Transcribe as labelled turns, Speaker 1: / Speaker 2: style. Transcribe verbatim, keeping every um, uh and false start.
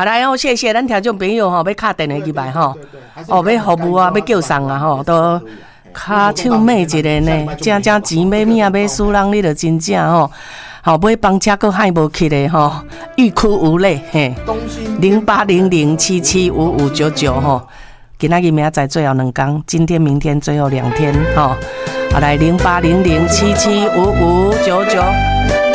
Speaker 1: 好来哦，谢谢咱听众朋友吼，要敲电话去来吼，哦，要服务啊，要叫送啊吼，都卡手买一个呢，正正钱买命买输人，你就真正吼。好，买房车阁害无起咧吼，欲哭无泪嘿。零八零零七七五五九九吼，今仔日明仔载最后两天，今天明天最后两天吼。好来零八零零七七五五九九。